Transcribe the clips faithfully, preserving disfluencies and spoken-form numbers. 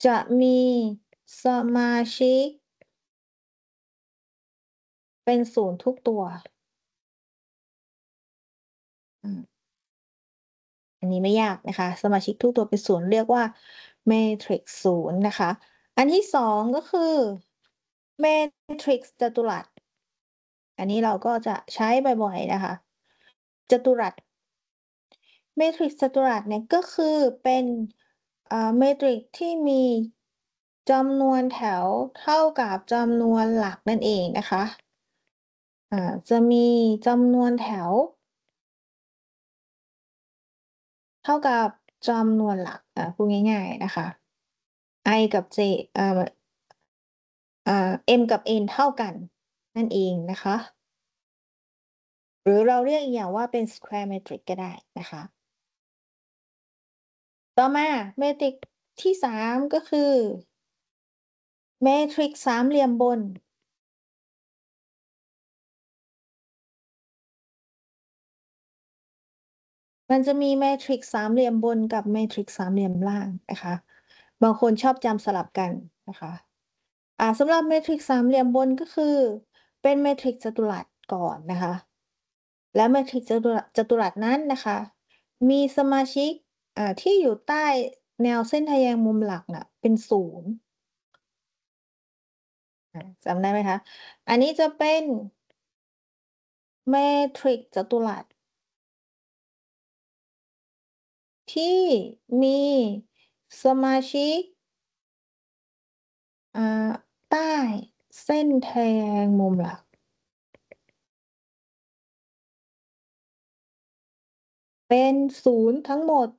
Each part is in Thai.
จะมีสมาชิก เป็นศูนย์ทุกตัว อืม อันนี้ไม่ยากนะคะ สมาชิกทุกตัวเป็นศูนย์ เรียกว่า เมทริกซ์ศูนย์ นะคะ อันที่ สอง ก็คือ เมทริกซ์จัตุรัส อันนี้เราก็จะใช้บ่อย ๆ นะคะ จัตุรัส เมทริกซ์จัตุรัสเนี่ย ก็คือเป็น อ่า เมทริกซ์ที่มีจำนวนแถวเท่ากับจำนวนหลักนั่นเองนะคะ อ่า จะมีจำนวนแถว เท่ากับจำนวนหลัก อ่า พูดง่าย ๆ นะคะ i กับ j อ่า อ่า m กับ n เท่ากันนั่นเองนะคะ หรือเราเรียกอีกอย่างว่าเป็น square matrix ก็ได้นะคะ ต่อมาเมทริกซ์ที่ สาม ก็คือ เมทริกซ์สามเหลี่ยมบน มันจะมีเมทริกซ์สามเหลี่ยมบนกับเมทริกซ์สามเหลี่ยมล่างนะคะ บางคนชอบจำสลับกันนะคะ อ่า สำหรับเมทริกซ์สามเหลี่ยมบน ก็คือเป็นเมทริกซ์จัตุรัสก่อนนะคะ และเมทริกซ์จัตุรัส จัตุรัสนั้นนะคะ มีสมาชิก อ่า ที่อยู่ใต้แนวเส้นทแยงมุมหลักน่ะเป็น ศูนย์ อา จำได้ไหมคะ? อันนี้จะเป็น เมทริกซ์จัตุรัส ที่มีสมาชิก อ่า ใต้เส้นทแยงมุมหลัก เป็น ศูนย์ ทั้งหมด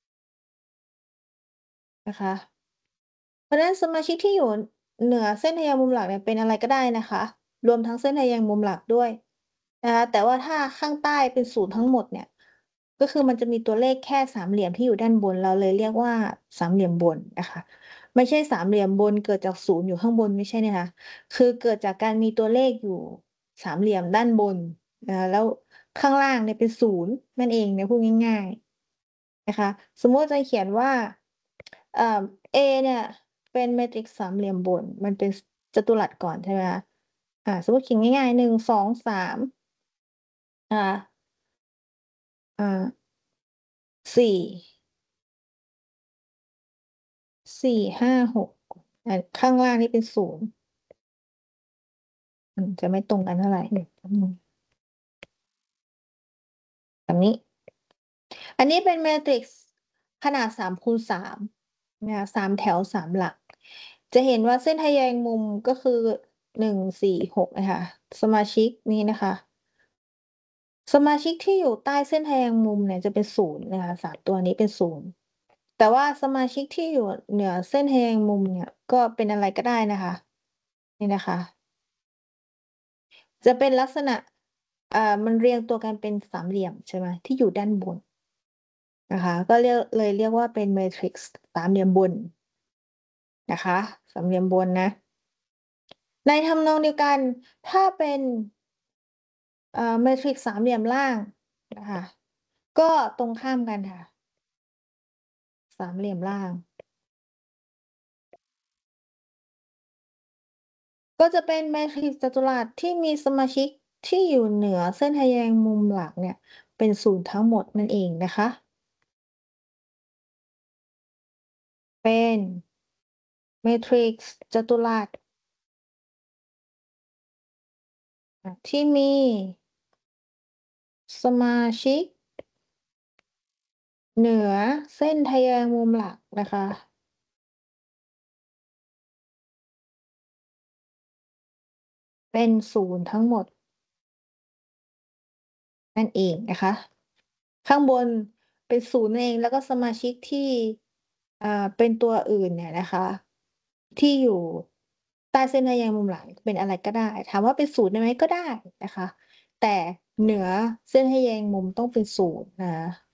นะคะ เพราะฉะนั้นสมาชิกที่อยู่เหนือเส้นทแยงมุมหลักเนี่ยเป็นอะไรก็ได้นะคะ รวมทั้งเส้นทแยงมุมหลักด้วยนะคะ แต่ว่าถ้าข้างใต้เป็น ศูนย์ ทั้งหมดเนี่ย ก็คือมันจะมีตัวเลขแค่สามเหลี่ยมที่อยู่ด้านบน เราเลยเรียกว่าสามเหลี่ยมบนนะคะ ไม่ใช่สามเหลี่ยมบนเกิดจาก ศูนย์ อยู่ข้างบน ไม่ใช่นะคะ คือเกิดจากการมีตัวเลขอยู่สามเหลี่ยมด้านบนนะคะ แล้วข้างล่างเนี่ยเป็น ศูนย์ นั่นเองนะ พูดง่าย ๆ นะคะ สมมุติจะเขียนว่า เอ่อ A เนี่ยเป็นเมทริกซ์สามเหลี่ยมบน มันเป็น ส จัตุรัสก่อนใช่ไหมคะ? อ่า สมมุติเขียนง่าย ๆ หนึ่ง สอง สาม นะคะ อ่า สี่ สี่ ห้า หก อา ข้างล่างนี่เป็น ศูนย์ อืม จะไม่ตรงกันเท่าไร เดี๋ยวแป๊บหนึ่ง แบบนี้ อันนี้เป็นเมทริกซ์ขนาด สาม คูณ สาม นะคะ สาม แถว สาม หลัก จะเห็นว่าเส้นทแยงมุมก็คือ หนึ่ง สี่ หก นะคะ สมาชิกนี้นะคะ สมาชิกที่อยู่ใต้เส้นทแยงมุมเนี่ยจะเป็น ศูนย์ นะคะ สาม ตัวนี้เป็น ศูนย์ แต่ว่าสมาชิกที่อยู่เหนือเส้นทแยงมุมเนี่ย ก็เป็นอะไรก็ได้นะคะ นี่นะคะ จะเป็นลักษณะ อ่า มันเรียงตัวกันเป็นสามเหลี่ยมใช่ไหม ที่อยู่ด้านบน นะคะ ก็เรียก เลยเรียกว่าเป็นเมทริกซ์สามเหลี่ยมบน นะคะ สามเหลี่ยมบนนะ ในทำนองเดียวกัน ถ้าเป็น เอ่อ เมทริกซ์สามเหลี่ยมล่างนะคะ ก็ตรงข้ามกันค่ะ สามเหลี่ยมล่าง ก็จะเป็นเมทริกซ์จัตุรัสที่มีสมาชิกที่อยู่เหนือเส้นทแยงมุมหลักเนี่ยเป็น ศูนย์ ทั้งหมดนั่นเองนะคะ เป็น เมทริกซ์จัตุรัส อะ ที่มี สมาชิก เหนือเส้นทแยงมุมหลักนะคะ เป็น ศูนย์ ทั้งหมด นั่นเองนะคะ ข้างบนเป็น ศูนย์ นั่นเอง แล้วก็สมาชิกที่ อ่า เป็นตัวอื่นเนี่ยนะคะ ที่อยู่ใต้เส้นทแยงมุมหลักเป็นอะไรก็ได้ ถามว่าเป็น ศูนย์ ได้ไหม ก็ได้นะคะ แต่เหนือเส้นทแยงมุมต้องเป็น ศูนย์ นะคะ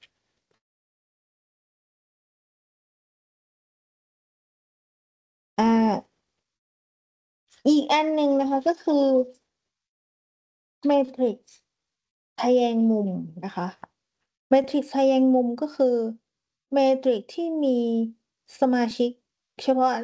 อา อีกอันหนึ่งนะคะ ก็คือ เมทริกซ์ทแยงมุมนะคะ เมทริกซ์ทแยงมุม ก็คือเมทริกซ์ที่มีสมาชิกเฉพาะ